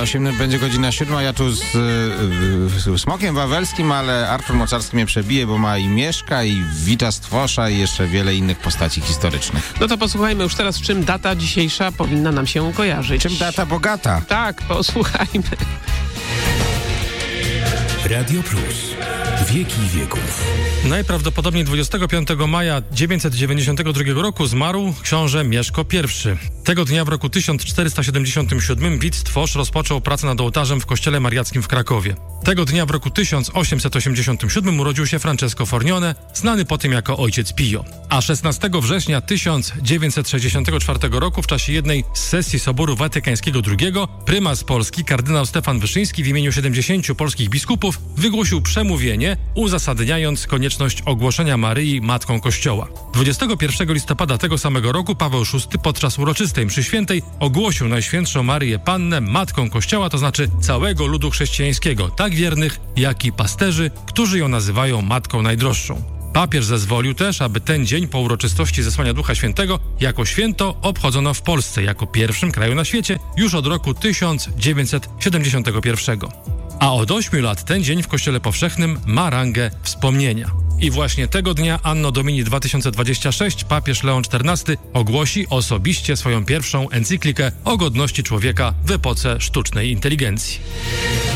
będzie godzina 7. Ja tu z Smokiem Wawelskim, ale Artur Mocarski mnie przebije, bo ma i Mieszka, i Wita Stwosza, i jeszcze wiele innych postaci historycznych. No to posłuchajmy już teraz, czym data dzisiejsza powinna nam się kojarzyć. Czym data bogata? Tak, posłuchajmy. Radio Plus. Wieki wieków. Najprawdopodobniej 25 maja 992 roku zmarł książę Mieszko I. Tego dnia w roku 1477 Wit Stwosz rozpoczął pracę nad ołtarzem w kościele mariackim w Krakowie. Tego dnia w roku 1887 urodził się Francesco Fornione, znany po tym jako Ojciec Pio. A 16 września 1964 roku w czasie jednej z sesji Soboru Watykańskiego II prymas Polski kardynał Stefan Wyszyński w imieniu 70 polskich biskupów wygłosił przemówienie, uzasadniając konieczność ogłoszenia Maryi Matką Kościoła. 21 listopada tego samego roku Paweł VI podczas uroczystej mszy świętej ogłosił Najświętszą Maryję Pannę Matką Kościoła, to znaczy całego ludu chrześcijańskiego, tak wiernych, jak i pasterzy, którzy ją nazywają Matką Najdroższą. Papież zezwolił też, aby ten dzień po uroczystości zesłania Ducha Świętego jako święto obchodzono w Polsce, jako pierwszym kraju na świecie, już od roku 1971. A od 8 lat ten dzień w Kościele Powszechnym ma rangę wspomnienia. I właśnie tego dnia Anno Domini 2026 papież Leon XIV ogłosi osobiście swoją pierwszą encyklikę o godności człowieka w epoce sztucznej inteligencji.